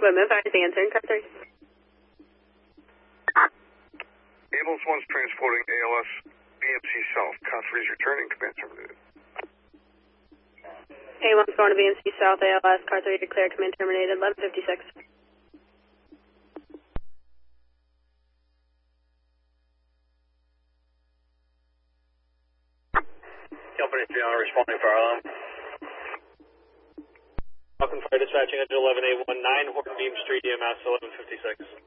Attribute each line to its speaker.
Speaker 1: Women, fire is answering, car 3.
Speaker 2: Ambulance 1's transporting ALS BMC South. Car 3 is returning. Command terminated.
Speaker 1: A1's going to BMC South, ALS, car 3 declared, command terminated, 1156.
Speaker 3: Company 300 responding fire alarm. Falcon Fire dispatching at 11A19 Horton Beam Street, EMS 1156.